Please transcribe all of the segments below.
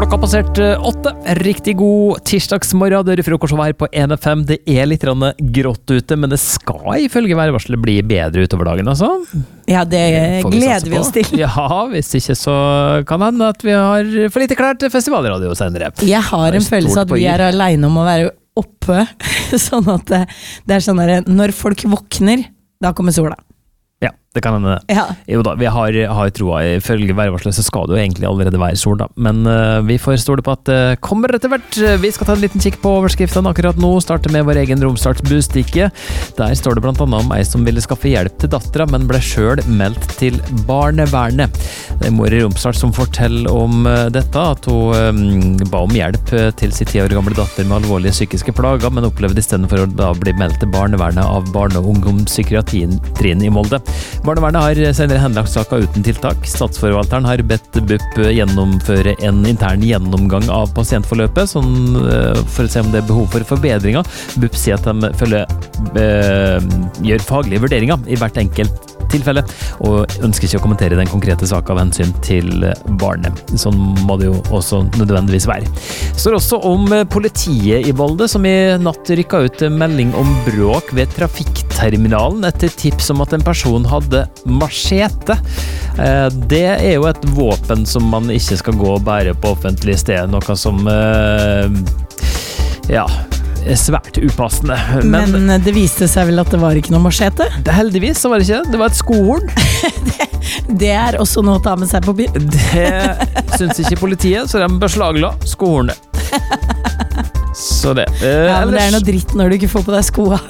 Klokka passert 8. Riktig god tirsdagsmorgen. Dere frokost her på 1FM. Det litt grått ute, men det skal ifølge værvarselet bli bedre utover dagen, altså. Ja, det gleder vi oss til. Ja, hvis ikke så kan det hende at vi har for lite klær til festivalradio senere. Jeg har en følelse at vi alene om å være oppe, sånn at det sånn der, når folk våkner, da kommer sola. Ja, det kan hende. Ja. Jo da, vi har troa. Ifølge værvarselet så skal det jo egentlig allerede være sol da. Men vi får stole på at det kommer etter hvert. Vi skal ta en liten kikk på overskriftene akkurat nå. Starte med vår egen Romsdalsbustikke. Der står det blant annet om ei som ville skaffe hjelp til dattera, men ble selv meldt til barnevernet. Det mor i Romsdal som forteller om dette, at hun ba om hjelp til sin 10 år gamle datter med alvorlige psykiske plager, men opplevde i stedet for å da bli meldt til barnevernet av barne- og ungdomspsykiatrien i Molde. Barnevernet har senere henlagt saka uten tiltak. Statsforvalteren har bedt BUP gjennomføre en intern gjennomgang av pasientforløpet, sånn, for å se om det behov for forbedringer. BUP sier at de gjør faglige vurderinger i hvert enkelt tilfelle, og ønsker ikke å kommentere den konkrete saken av hensyn til barnet. Sånn må det jo også nødvendigvis være. Det står også om politiet i Molde, som i natt rykket ut melding om bråk ved trafikkterminalen etter tips om at en person hadde machete. Det jo et våpen som man ikke skal gå og bære på offentlig sted, noe som svært upassende. Men det viste seg vel at det var ikke noe machete? Heldigvis så var det ikke. Det var et skohorn. det også noe å ta med seg på byen. Det syns ikke politiet, så de beslagla skohornet. Så det. Ja, men det noe dritt når du ikke får på deg skoa.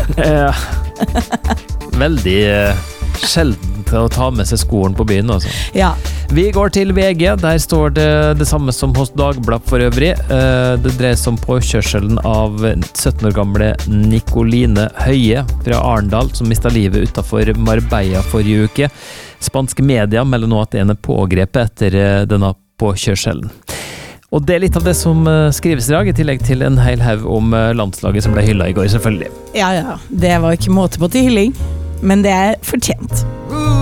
Veldig sjelden å ta med seg skoen på byen, altså. Ja. Vi går til VG, der står det samme som hos Dagblad for øvrig. Det dreier seg om påkjørselen av 17 år gamle Nikoline Høie fra Arendal, som mistet livet utenfor Marbella forrige uke. Spanske media melder nå at en pågrepet etter denne påkjørselen. Og det litt av det som skrives i dag, i tillegg til en hel haug om landslaget som ble hyllet i går, selvfølgelig. Ja, det var ikke måte på til hylling, men det fortjent.